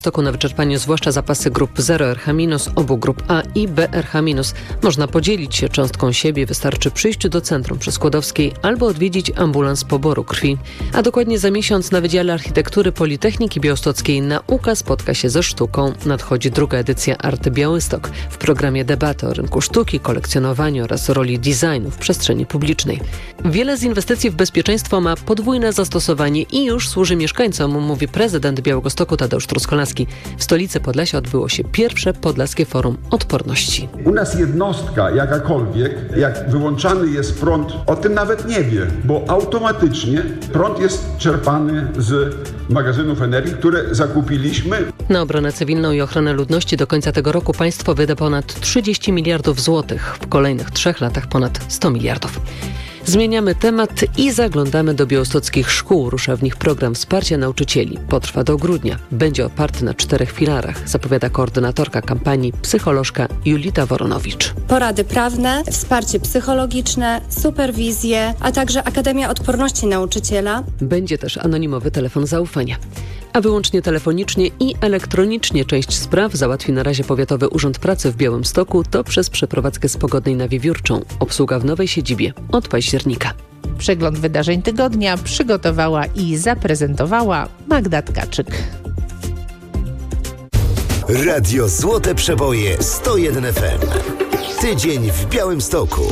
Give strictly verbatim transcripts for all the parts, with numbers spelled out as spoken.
Stoku na wyczerpaniu zwłaszcza zapasy grup zero R H minus, obu grup A i B R H minus. Można podzielić się cząstką siebie, wystarczy przyjść do centrum przy Skłodowskiej albo odwiedzić ambulans poboru krwi. A dokładnie za miesiąc na Wydziale Architektury Politechniki Białostockiej nauka spotka się ze sztuką. Nadchodzi druga edycja Art Białystok. W programie debaty o rynku sztuki, kolekcjonowaniu oraz roli designu w przestrzeni publicznej. Wiele z inwestycji w bezpieczeństwo ma podwójne zastosowanie i już służy mieszkańcom, mówi prezydent Białegostoku Tadeusz Truskolawski. W stolicy Podlasia odbyło się pierwsze Podlaskie Forum Odporności. U nas jednostka jakakolwiek, jak wyłączany jest prąd, o tym nawet nie wie, bo automatycznie prąd jest czerpany z magazynów energii, które zakupiliśmy. Na obronę cywilną i ochronę ludności do końca tego roku państwo wyda ponad trzydzieści miliardów złotych. W kolejnych trzech latach ponad sto miliardów. Zmieniamy temat i zaglądamy do białostockich szkół. Rusza w nich program wsparcia nauczycieli. Potrwa do grudnia. Będzie oparty na czterech filarach, zapowiada koordynatorka kampanii, psycholożka Julita Woronowicz. Porady prawne, wsparcie psychologiczne, superwizję, a także Akademia Odporności Nauczyciela. Będzie też anonimowy telefon zaufania. A wyłącznie telefonicznie i elektronicznie część spraw załatwi na razie Powiatowy Urząd Pracy w Białymstoku, to przez przeprowadzkę z Pogodnej na Wiewiórczą. Obsługa w nowej siedzibie od października. Przegląd wydarzeń tygodnia przygotowała i zaprezentowała Magda Tkaczyk. Radio Złote Przeboje sto jeden F M. Tydzień w Białymstoku.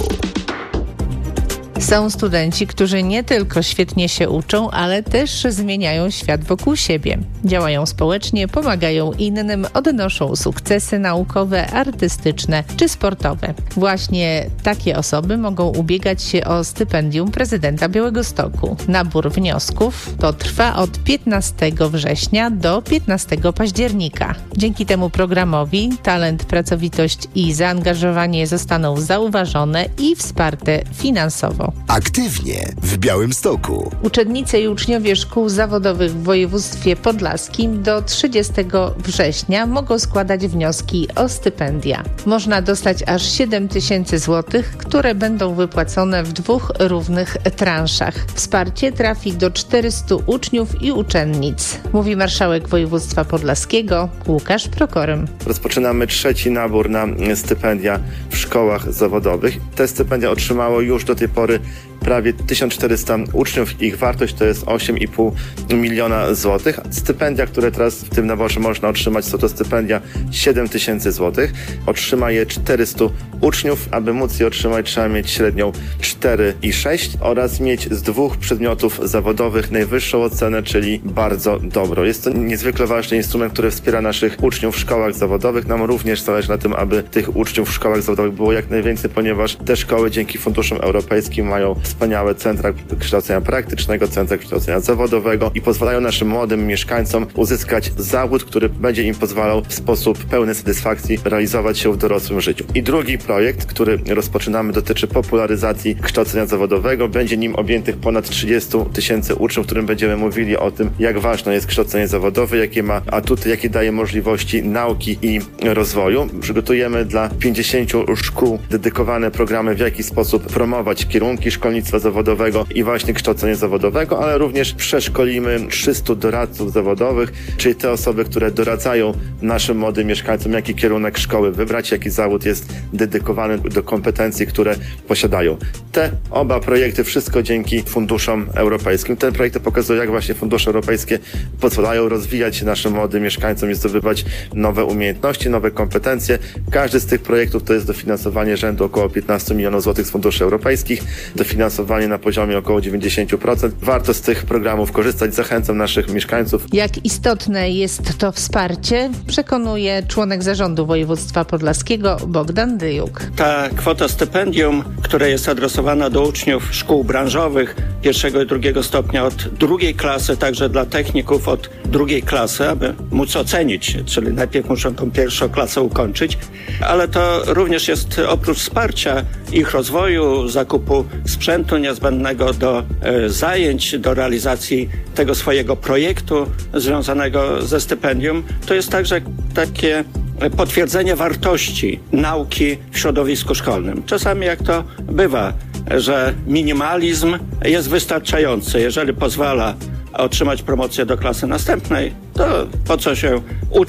Są studenci, którzy nie tylko świetnie się uczą, ale też zmieniają świat wokół siebie. Działają społecznie, pomagają innym, odnoszą sukcesy naukowe, artystyczne czy sportowe. Właśnie takie osoby mogą ubiegać się o stypendium prezydenta Białegostoku. Nabór wniosków to trwa od piętnastego września do piętnastego października. Dzięki temu programowi talent, pracowitość i zaangażowanie zostaną zauważone i wsparte finansowo. Aktywnie w Białymstoku. Uczennice i uczniowie szkół zawodowych w województwie podlaskim do trzydziestego września mogą składać wnioski o stypendia. Można dostać aż siedem tysięcy złotych, które będą wypłacone w dwóch równych transzach. Wsparcie trafi do czterystu uczniów i uczennic, mówi marszałek województwa podlaskiego Łukasz Prokorym. Rozpoczynamy trzeci nabór na stypendia w szkołach zawodowych. Te stypendia otrzymało już do tej pory prawie tysiąc czterysta uczniów. Ich wartość to jest osiem i pół miliona złotych. Stypendia, które teraz w tym naborze można otrzymać, są to stypendia siedem tysięcy złotych. Otrzyma je czterystu uczniów. Aby móc je otrzymać, trzeba mieć średnią cztery i sześć oraz mieć z dwóch przedmiotów zawodowych najwyższą ocenę, czyli bardzo dobrą. Jest to niezwykle ważny instrument, który wspiera naszych uczniów w szkołach zawodowych. Nam również zależy na tym, aby tych uczniów w szkołach zawodowych było jak najwięcej, ponieważ te szkoły dzięki funduszom europejskim mają wspaniałe centra kształcenia praktycznego, centra kształcenia zawodowego i pozwalają naszym młodym mieszkańcom uzyskać zawód, który będzie im pozwalał w sposób pełny satysfakcji realizować się w dorosłym życiu. I drugi projekt, który rozpoczynamy, dotyczy popularyzacji kształcenia zawodowego. Będzie nim objętych ponad trzydzieści tysięcy uczniów, którym będziemy mówili o tym, jak ważne jest kształcenie zawodowe, jakie ma atuty, jakie daje możliwości nauki i rozwoju. Przygotujemy dla pięćdziesięciu szkół dedykowane programy, w jaki sposób promować kierunki szkolnictwa zawodowego i właśnie kształcenie zawodowego, ale również przeszkolimy trzystu doradców zawodowych, czyli te osoby, które doradzają naszym młodym mieszkańcom, jaki kierunek szkoły wybrać, jaki zawód jest dedykowany do kompetencji, które posiadają. Te oba projekty, wszystko dzięki funduszom europejskim. Te projekty pokazują, jak właśnie fundusze europejskie pozwalają rozwijać się naszym młodym mieszkańcom i zdobywać nowe umiejętności, nowe kompetencje. Każdy z tych projektów to jest dofinansowanie rzędu około piętnaście milionów złotych z funduszy europejskich, dofinansowanie na poziomie około dziewięćdziesiąt procent. Warto z tych programów korzystać. Zachęcam naszych mieszkańców. Jak istotne jest to wsparcie, przekonuje członek zarządu województwa podlaskiego Bogdan Dyjuk. Ta kwota stypendium, która jest adresowana do uczniów szkół branżowych pierwszego i drugiego stopnia od drugiej klasy, także dla techników od drugiej klasy, aby móc ocenić, czyli najpierw muszą tą pierwszą klasę ukończyć, ale to również jest oprócz wsparcia ich rozwoju, zakupu sprzętu niezbędnego do e, zajęć, do realizacji tego swojego projektu związanego ze stypendium, to jest także takie potwierdzenie wartości nauki w środowisku szkolnym. Czasami jak to bywa, że minimalizm jest wystarczający, jeżeli pozwala otrzymać promocję do klasy następnej, to po co się uczyć?